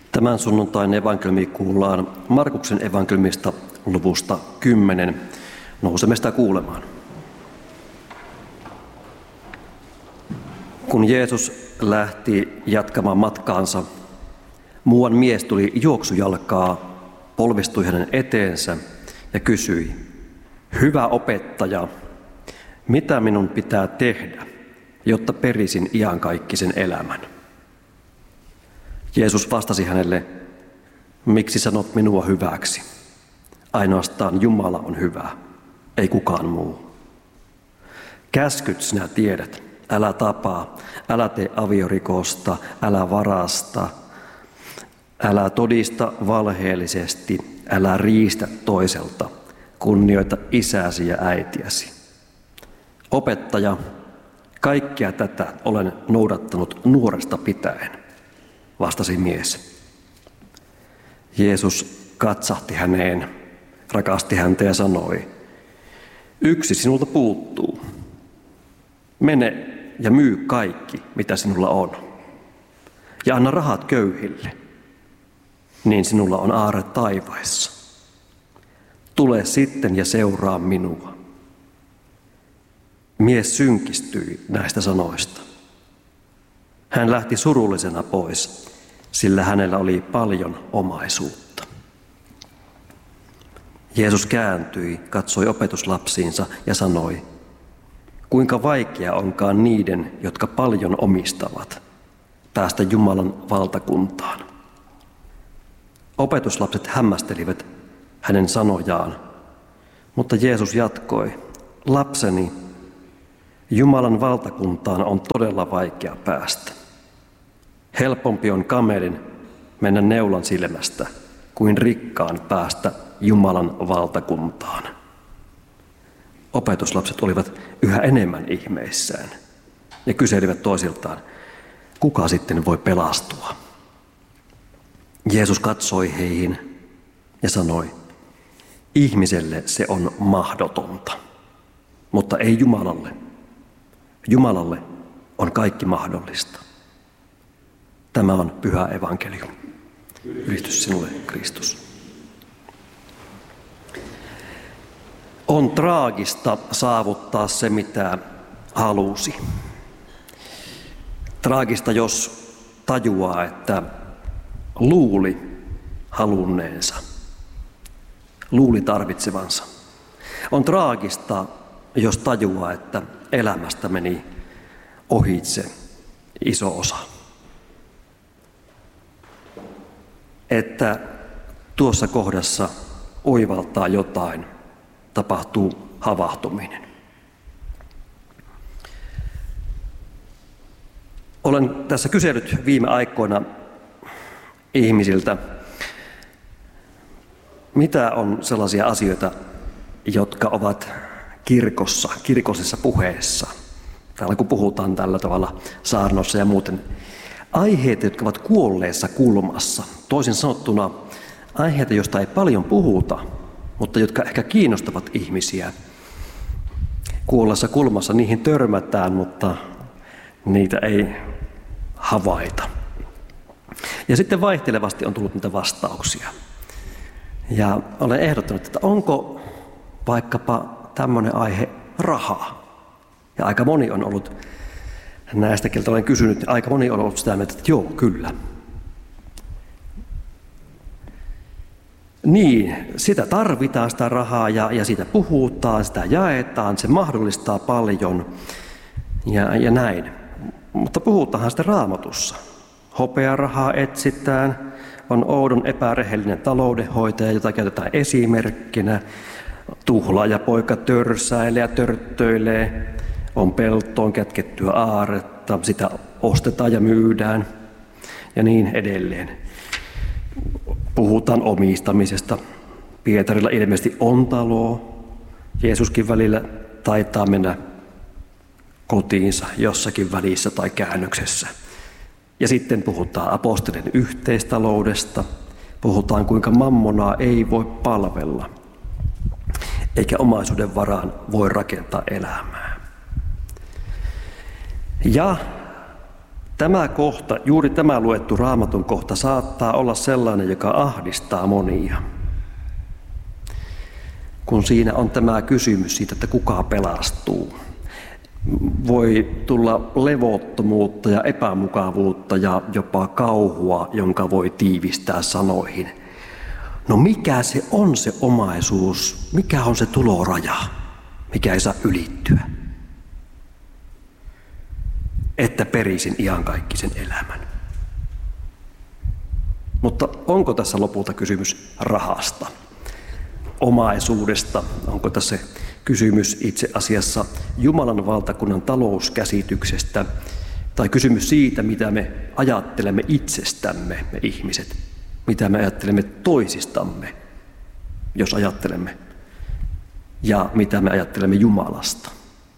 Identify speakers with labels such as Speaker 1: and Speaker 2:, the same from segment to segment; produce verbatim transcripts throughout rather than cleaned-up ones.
Speaker 1: Tämän sunnuntain evankeliumi kuullaan Markuksen evankeliumista luvusta kymmenen. Nousemme sitä kuulemaan. Kun Jeesus lähti jatkamaan matkaansa, muuan mies tuli juoksujalkaa, polvistui hänen eteensä ja kysyi: "Hyvä opettaja, mitä minun pitää tehdä, jotta perisin iankaikkisen elämän?" Jeesus vastasi hänelle: "Miksi sanot minua hyväksi? Ainoastaan Jumala on hyvä, ei kukaan muu. Käskyt sinä tiedät: älä tapaa, älä tee aviorikosta, älä varasta, älä todista valheellisesti, älä riistä toiselta, kunnioita isäsi ja äitiäsi." "Opettaja, kaikkea tätä olen noudattanut nuoresta pitäen", vastasi mies. Jeesus katsahti häneen, rakasti häntä ja sanoi: "Yksi sinulta puuttuu. Mene ja myy kaikki, mitä sinulla on, ja anna rahat köyhille, niin sinulla on aarre taivaissa. Tule sitten ja seuraa minua." Mies synkistyi näistä sanoista. Hän lähti surullisena pois, sillä hänellä oli paljon omaisuutta. Jeesus kääntyi, katsoi opetuslapsiinsa ja sanoi: "Kuinka vaikea onkaan niiden, jotka paljon omistavat, päästä Jumalan valtakuntaan." Opetuslapset hämmästelivät hänen sanojaan, mutta Jeesus jatkoi: "Lapseni, Jumalan valtakuntaan on todella vaikea päästä. Helpompi on kamelin mennä neulan silmästä kuin rikkaan päästä Jumalan valtakuntaan." Opetuslapset olivat yhä enemmän ihmeissään ja kyselivät toisiltaan: "Kuka sitten voi pelastua?" Jeesus katsoi heihin ja sanoi: "Ihmiselle se on mahdotonta, mutta ei Jumalalle. Jumalalle on kaikki mahdollista." Tämä on pyhä evankeliumi. Ylistys sinulle, Kristus. On traagista saavuttaa se, mitä halusi. Traagista, jos tajuaa, että luuli halunneensa, luuli tarvitsevansa. On traagista, jos tajuaa, että elämästä meni ohitse iso osa. Että tuossa kohdassa oivaltaa jotain, tapahtuu havahtuminen. Olen tässä kysellyt viime aikoina ihmisiltä, mitä on sellaisia asioita, jotka ovat kirkossa, kirkollisessa puheessa. Täällä kun puhutaan tällä tavalla saarnoissa ja muuten. Aiheita, jotka ovat kuolleessa kulmassa. Toisin sanottuna aiheita, joista ei paljon puhuta, mutta jotka ehkä kiinnostavat ihmisiä. Kuolleessa kulmassa niihin törmätään, mutta niitä ei havaita. Ja sitten vaihtelevasti on tullut niitä vastauksia. Ja olen ehdottanut, että onko vaikkapa tämmöinen aihe rahaa. Ja aika moni on ollut näistä, keltä olen kysynyt, niin aika moni on ollut sitä mieltä, että joo, kyllä. Niin, sitä tarvitaan sitä rahaa ja, ja siitä puhutaan, sitä jaetaan, se mahdollistaa paljon ja, ja näin. Mutta puhutaanhan sitä Raamatussa. Hopearahaa etsitään, on oudon epärehellinen taloudenhoitaja, jota käytetään esimerkkinä. Tuhlaajapoika törsäilee ja törttöilee. On peltoon kätkettyä aarretta, sitä ostetaan ja myydään ja niin edelleen. Puhutaan omistamisesta. Pietarilla ilmeisesti on talo. Jeesuskin välillä taitaa mennä kotiinsa jossakin välissä tai käännöksessä. Ja sitten puhutaan apostolien yhteistaloudesta. Puhutaan, kuinka mammonaa ei voi palvella, eikä omaisuuden varaan voi rakentaa elämää. Ja Tämä kohta, juuri tämä luettu Raamatun kohta, saattaa olla sellainen, joka ahdistaa monia. Kun siinä on tämä kysymys siitä, että kuka pelastuu. Voi tulla levottomuutta ja epämukavuutta ja jopa kauhua, jonka voi tiivistää sanoihin. No mikä se on se omaisuus? Mikä on se tuloraja? Mikä ei saa ylittyä? Että perisin iankaikkisen elämän. Mutta onko tässä lopulta kysymys rahasta? Omaisuudesta? Onko tässä kysymys itse asiassa Jumalan valtakunnan talouskäsityksestä? Tai kysymys siitä, mitä me ajattelemme itsestämme, me ihmiset? Mitä me ajattelemme toisistamme, jos ajattelemme? Ja mitä me ajattelemme Jumalasta?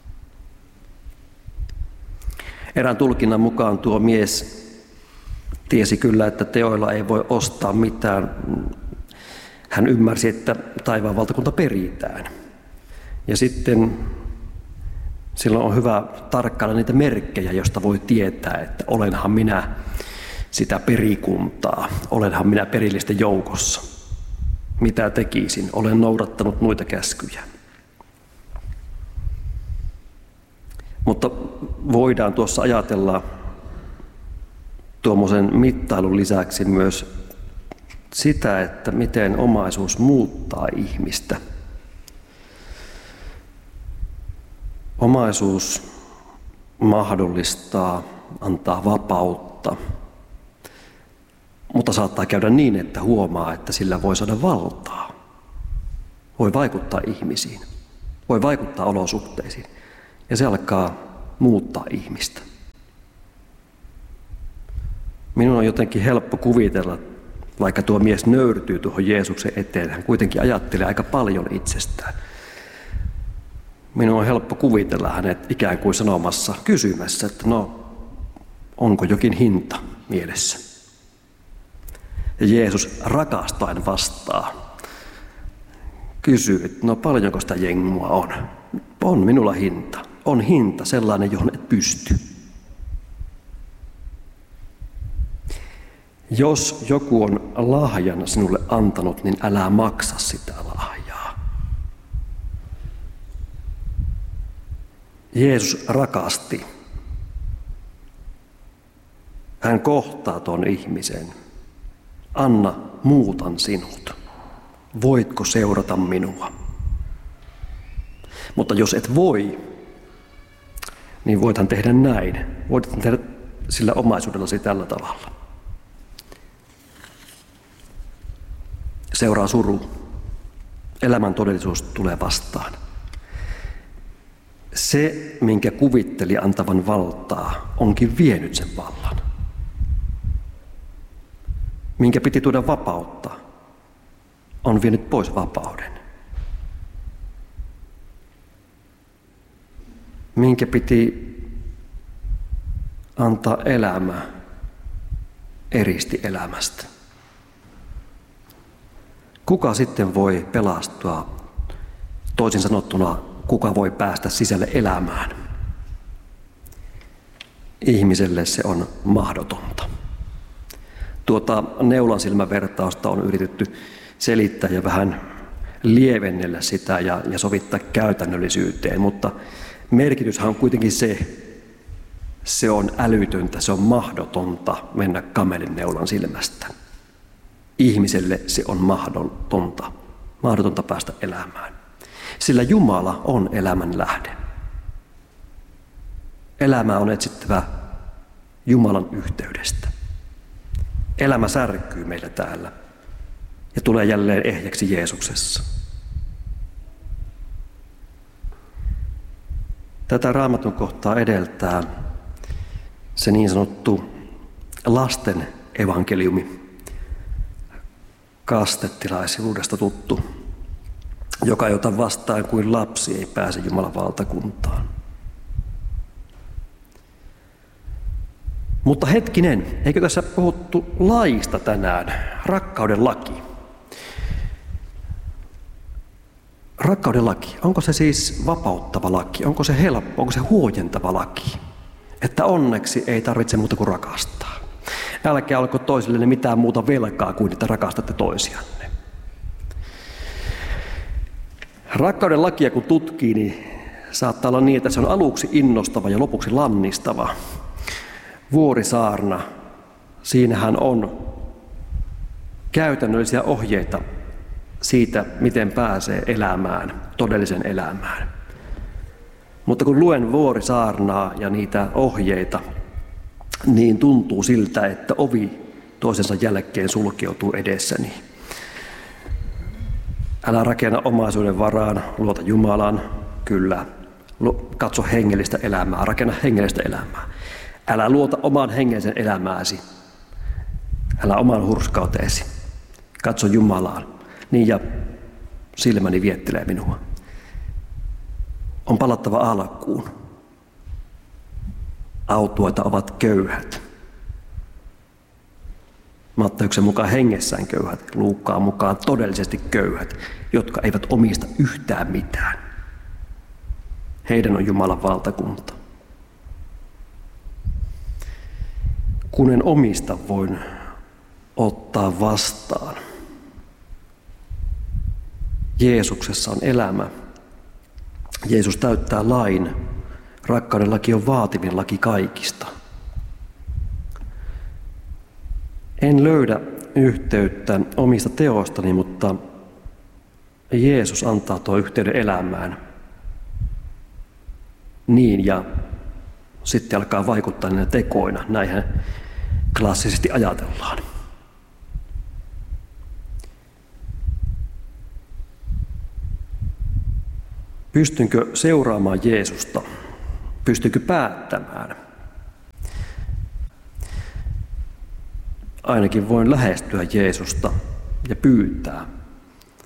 Speaker 1: Erään tulkinnan mukaan tuo mies tiesi kyllä, että teoilla ei voi ostaa mitään. Hän ymmärsi, että taivaan valtakunta peritään. Ja sitten silloin on hyvä tarkkailla niitä merkkejä, joista voi tietää, että olenhan minä sitä perikuntaa, olenhan minä perillisten joukossa. Mitä tekisin? Olen noudattanut noita käskyjä. Mutta voidaan tuossa ajatella tuommoisen mittailun lisäksi myös sitä, että miten omaisuus muuttaa ihmistä. Omaisuus mahdollistaa, antaa vapautta, mutta saattaa käydä niin, että huomaa, että sillä voi saada valtaa. Voi vaikuttaa ihmisiin, voi vaikuttaa olosuhteisiin ja se alkaa muuttaa ihmistä. Minun on jotenkin helppo kuvitella, vaikka tuo mies nöyrtyy tuohon Jeesuksen eteen, hän kuitenkin ajattelee aika paljon itsestään. Minun on helppo kuvitella hänet ikään kuin sanomassa, kysymässä, että no, onko jokin hinta mielessä? Ja Jeesus rakastaen vastaa, kysyy, että no paljonko sitä jengua on? On minulla hinta. On hinta sellainen, johon et pysty. Jos joku on lahjan sinulle antanut, niin älä maksa sitä lahjaa. Jeesus rakasti. Hän kohtaa tuon ihmisen. Anna, muutan sinut. Voitko seurata minua? Mutta jos et voi, niin voithan tehdä näin. Voithan tehdä sillä omaisuudellasi tällä tavalla. Seuraa suru. Elämän todellisuus tulee vastaan. Se, minkä kuvitteli antavan valtaa, onkin vienyt sen vallan. Minkä piti tuoda vapautta, on vienyt pois vapauden. Minkä piti antaa elämä, eristi elämästä. Kuka sitten voi pelastua? Toisin sanottuna, kuka voi päästä sisälle elämään? Ihmiselle se on mahdotonta. Tuota neulansilmävertausta on yritetty selittää ja vähän lievennellä sitä ja, ja sovittaa käytännöllisyyteen, mutta merkityshän on kuitenkin se, se on älytöntä, se on mahdotonta mennä kamelin neulan silmästä. Ihmiselle se on mahdotonta, mahdotonta päästä elämään. Sillä Jumala on elämän lähde. Elämää on etsittävä Jumalan yhteydestä. Elämä särkyy meillä täällä ja tulee jälleen ehjäksi Jeesuksessa. Tätä Raamatun kohtaa edeltää se niin sanottu lasten evankeliumi, kastetilaisuudesta tuttu, joka ei ota vastaan kuin lapsi ei pääse Jumalan valtakuntaan. Mutta hetkinen, eikö tässä puhuttu laista tänään? Rakkauden laki. Rakkauden laki, onko se siis vapauttava laki? Onko se helppo, onko se huojentava laki? että onneksi ei tarvitse muuta kuin rakastaa. Älkää olko toisillenne mitään muuta velkaa kuin että rakastatte toisianne. Rakkauden lakia kun tutkii, niin saattaa olla niin, että se on aluksi innostava ja lopuksi lannistava. Vuorisaarna, siinähän on käytännöllisiä ohjeita siitä, miten pääsee elämään, todelliseen elämään. Mutta kun luen Vuorisaarnaa ja niitä ohjeita, niin tuntuu siltä, että ovi toisensa jälkeen sulkeutuu edessäni. Älä rakenna omaisuuden varaan, luota Jumalan, kyllä. Katso hengellistä elämää, rakenna hengellistä elämää. Älä luota oman hengellisen elämääsi, älä oman hurskauteesi. Katso Jumalaan, niin ja silmäni viettelee minua. On palattava alkuun. Autuaita ovat köyhät. Matteuksen mukaan hengessään köyhät, Luukkaan mukaan todellisesti köyhät, jotka eivät omista yhtään mitään. Heidän on Jumalan valtakunta. Kun en omista, voin ottaa vastaan. Jeesuksessa on elämä. Jeesus täyttää lain. Rakkauden laki on vaativin laki kaikista. En löydä yhteyttä omista teoistani, mutta Jeesus antaa tuo yhteyden elämään. Niin, ja sitten alkaa vaikuttaa niinä tekoina. Näinhän klassisesti ajatellaan. Pystynkö seuraamaan Jeesusta? Pystynkö päättämään? Ainakin voin lähestyä Jeesusta ja pyytää.